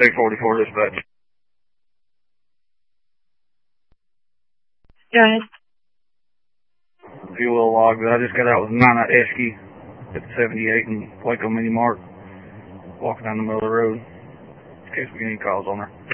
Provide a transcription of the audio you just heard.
344 dispatch. Go ahead. Fuel log. I just got out with Nana Esky at 78 and Waco Mini Mart. Walking down the middle of the road. In case we get any calls on her.